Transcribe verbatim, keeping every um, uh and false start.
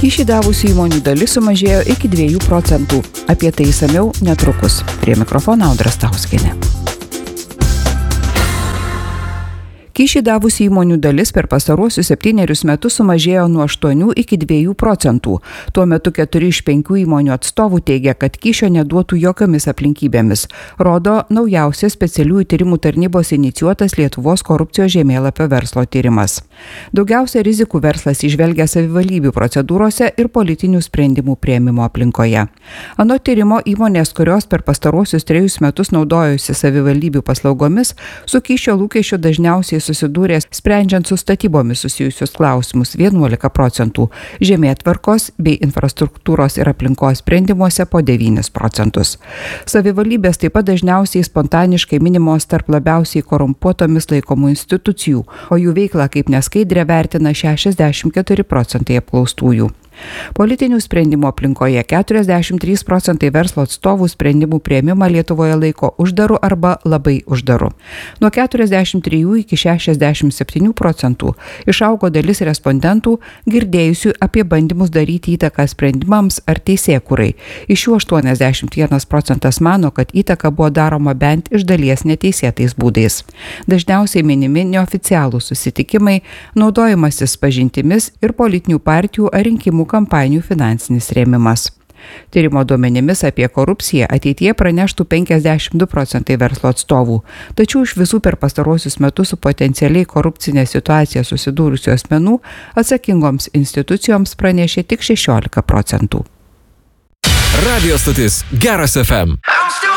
Kyšį davusių įmonių dalis sumažėjo iki dviejų procentų. Apie tai išsamiau netrukus. Prie mikrofono Audra Stauskienė. Kyšį davusių įmonių dalis per pastaruosius septynerius metus sumažėjo nuo aštuonių iki dviejų procentų. Tuo metu keturi iš penkių įmonių atstovų teigia, kad kyšio neduotų jokiomis aplinkybėmis, rodo naujausias specialiųjų tyrimų tarnybos inicijuotas Lietuvos korupcijos žemėlapio verslo tyrimas. Daugiausia rizikų verslas įžvelgia savivaldybių procedūrose ir politinių sprendimų priėmimo aplinkoje. Anot tyrimo, įmonės, kurios per pastaruosius trejus metus naudojusi savivaldybių paslaugomis, su kyšio lūkesčiu dažniausiai susidūrė sprendžiant su statybomis susijusius klausimus vienuolika procentų, žemėtvarkos bei infrastruktūros ir aplinkos sprendimuose po devynis procentus. Savivaldybės taip pat dažniausiai spontaniškai minimos tarp labiausiai korumpuotomis laikomų institucijų, o jų veiklą kaip neskaidrę vertina šešiasdešimt keturi procentai apklaustųjų. Politinių sprendimų aplinkoje keturiasdešimt trys procentai verslo atstovų sprendimų priėmimą Lietuvoje laiko uždaru arba labai uždaru. Nuo keturiasdešimt trijų iki šešiasdešimt septynių procentų išaugo dalis respondentų girdėjusių apie bandymus daryti įtaką sprendimams ar teisėkūrai. Iš jų aštuoniasdešimt vienas procentas mano, kad įtaka buvo daroma bent iš dalies neteisėtais būdais. Dažniausiai minimi neoficialūs susitikimai, naudojimasis pažintimis ir politinių partijų ar rinkimų kampanijų finansinis rėmimas. Tyrimo duomenimis apie korupciją ateityje praneštų penkiasdešimt du procentai verslo atstovų, tačiau iš visų per pastaruosius metus su potencialiai korupcinė situacija susidūrusių asmenų atsakingoms institucijoms pranešė tik šešiolika procentų. Radio stotis Geras F M.